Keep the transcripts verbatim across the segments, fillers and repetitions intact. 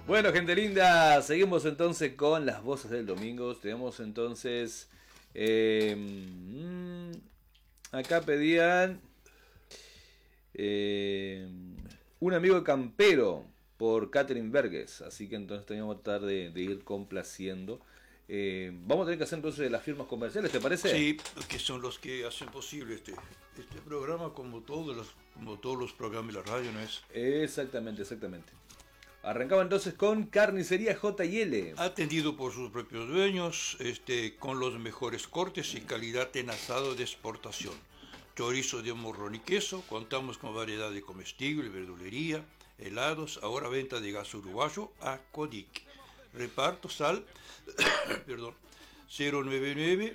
Bueno, gente linda, seguimos entonces con las voces del domingo. Tenemos entonces... Eh, mmm, acá pedían... Eh, un amigo campero por Catherine Verges. Así que entonces teníamos que tratar de, de ir complaciendo. Eh, vamos a tener que hacer entonces las firmas comerciales, ¿te parece? Sí, que son los que hacen posible este, este programa, como todos los, como todos los programas de la radio, ¿no es? Exactamente, exactamente. Arrancaba entonces con Carnicería J y L. Atendido por sus propios dueños, este, con los mejores cortes y calidad en asado de exportación. Chorizo de morrón y queso, contamos con variedad de comestible, verdulería, helados, ahora venta de gas uruguayo a Codic. Reparto sal, perdón, cero nueve nueve,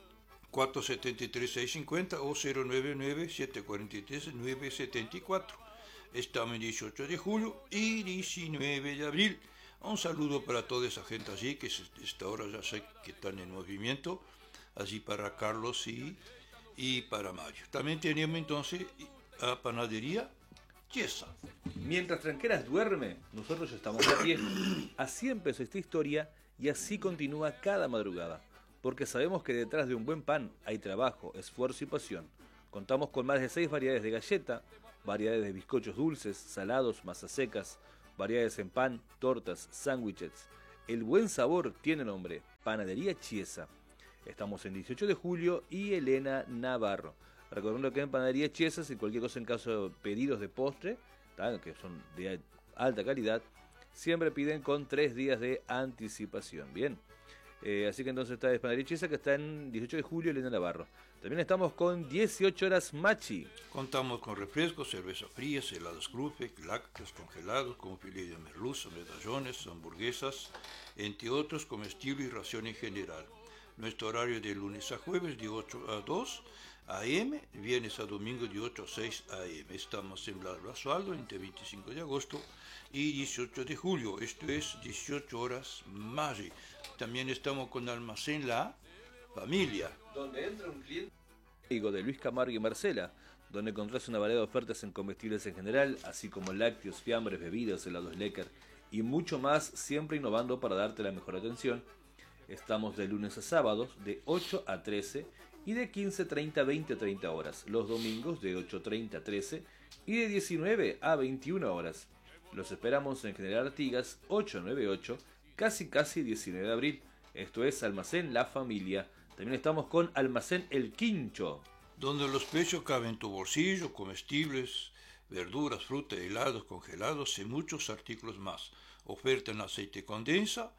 cuatro siete tres, seis cinco cero o cero nueve nueve, siete cuatro tres, nueve siete cuatro. Estamos en dieciocho de julio y diecinueve de abril. Un saludo para toda esa gente allí, que esta hora ya sé que están en movimiento, así para Carlos y, y para Mario. También tenemos entonces a Panadería Chiesa. Mientras Tranqueras duerme, nosotros estamos a pie. Así empezó esta historia y así continúa cada madrugada, porque sabemos que detrás de un buen pan hay trabajo, esfuerzo y pasión. Contamos con más de seis variedades de galleta, variedades de bizcochos dulces, salados, masas secas, variedades en pan, tortas, sándwiches. El buen sabor tiene nombre, Panadería Chiesa. Estamos en dieciocho de julio y Elena Navarro. Recordando que en Panadería Chiesa, si cualquier cosa en caso de pedidos de postre, ¿tá? Que son de alta calidad, siempre piden con tres días de anticipación. Bien. Eh, así que entonces está de Panadería Chiesa, que está en dieciocho de julio, Elena Navarro. También estamos con dieciocho horas Machi. Contamos con refrescos, cervezas frías, helados Krufek, lácteos congelados, como filete de merluza, medallones, hamburguesas, entre otros, comestibles y ración en general. Nuestro horario de lunes a jueves de ocho a dos a eme, viernes a domingo de ocho a seis a eme. Estamos en Blas Basualdo entre veinticinco de agosto y dieciocho de julio. Esto es dieciocho horas Machi. También estamos con Almacén La Familia, donde entra un cliente de Luis Camargo y Marcela, donde encontrás una variedad de ofertas en comestibles en general, así como lácteos, fiambres, bebidas, helados Lecker y mucho más, siempre innovando para darte la mejor atención. Estamos de lunes a sábados de ocho a trece y de quince treinta a veinte treinta horas, los domingos de ocho treinta a trece y de diecinueve a veintiuna horas. Los esperamos en General Artigas ochocientos noventa y ocho, casi casi diecinueve de abril. Esto es Almacén La Familia. También estamos con Almacén El Quincho, donde los precios caben en tu bolsillo, comestibles, verduras, fruta, helados, congelados y muchos artículos más. Oferta en aceite condensa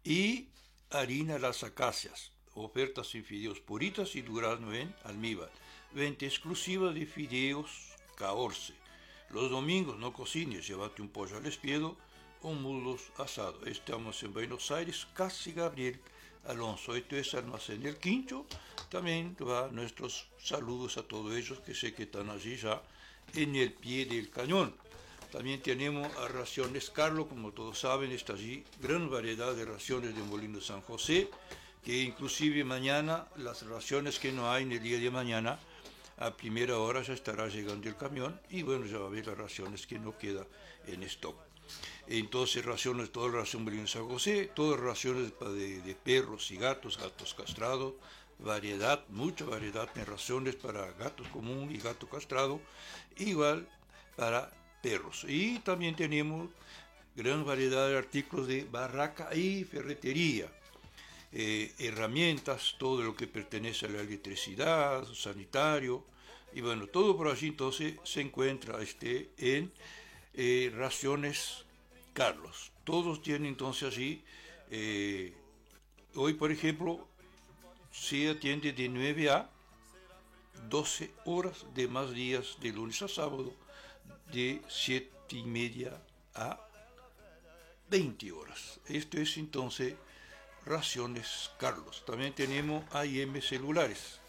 y harina Las Acacias. Ofertas en fideos puritas y durazno en almíbar. Venta exclusiva de fideos caorce. Los domingos no cocines, llévate un pollo al espiedo o muslos asado. Estamos en Buenos Aires, casi Gabriel Alonso. Esto es Almacén El Quincho. También va nuestros saludos a todos ellos que sé que están allí ya en el pie del cañón. También tenemos a Raciones Carlos, como todos saben, está allí gran variedad de raciones de Molino San José, que inclusive mañana, las raciones que no hay en el día de mañana, a primera hora ya estará llegando el camión y bueno, ya va a haber las raciones que no queda en stock. Entonces raciones, todas las raciones Molino San José, todas raciones de, de perros y gatos, gatos castrados, variedad, mucha variedad en raciones para gatos común y gato castrado, igual para perros. Y también tenemos gran variedad de artículos de barraca y ferretería, eh, herramientas, todo lo que pertenece a la electricidad, sanitario, y bueno, todo por allí entonces se encuentra este, en eh, Raciones Carlos. Todos tienen entonces allí, eh, hoy por ejemplo, se atiende de nueve a doce horas, de más días de lunes a sábado, de siete y media a veinte horas. Esto es entonces Raciones Carlos. También tenemos A I M Celulares.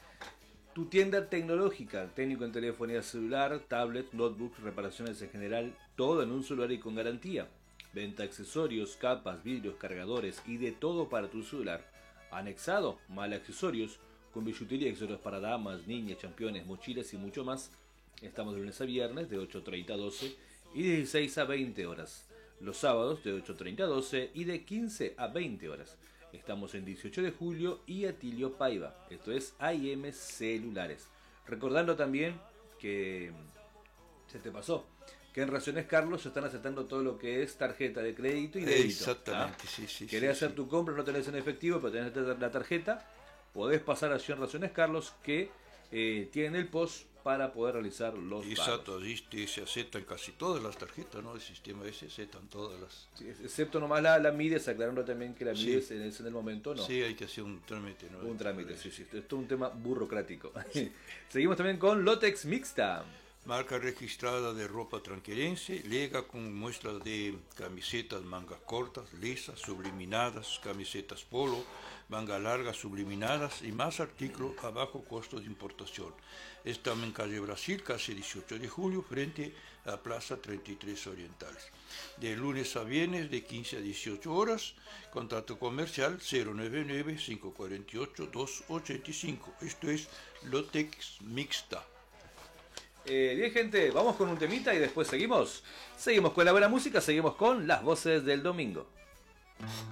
Tu tienda tecnológica, técnico en telefonía celular, tablet, notebook, reparaciones en general, todo en un celular y con garantía. Venta accesorios, capas, vidrios, cargadores y de todo para tu celular. Anexado, mal accesorios, con billutería y accesorios para damas, niñas, championes, mochilas y mucho más. Estamos de lunes a viernes de ocho treinta a doce y de dieciséis a veinte horas. los sábados de ocho treinta a doce y de quince a veinte horas. Estamos en dieciocho de julio y Atilio Paiva, esto es A I M Celulares. Recordando también que se te pasó, que en Raciones Carlos se están aceptando todo lo que es tarjeta de crédito y débito. Exactamente, ¿ah? sí, sí. Querés sí, hacer sí. tu compra, no tenés en efectivo, pero tenés la tarjeta, podés pasar allí en Raciones Carlos que eh, tienen el post para poder realizar los Exacto, pagos. allí se aceptan casi todas las tarjetas, ¿no? El sistema ese aceptan todas las... Sí, excepto nomás la, la Mides, aclarando también que la Sí. Mides en, en el momento no. Sí, hay que hacer un trámite, ¿no? Un trámite, sí, sí. Esto es un tema burocrático. Seguimos también con Lotex Mixta. Marca registrada de ropa tranquilense, llega con muestras de camisetas mangas cortas, lisas, subliminadas, camisetas polo, manga larga subliminadas y más artículos a bajo costo de importación. Estamos en calle Brasil, casi dieciocho de julio, frente a Plaza treinta y tres Orientales. De lunes a viernes de quince a dieciocho horas, contacto comercial cero nueve nueve, cinco cuatro ocho, dos ocho cinco. Esto es Lotex Mixta. Eh, bien, gente, vamos con un temita y después seguimos. Seguimos con la buena música, seguimos con las voces del domingo.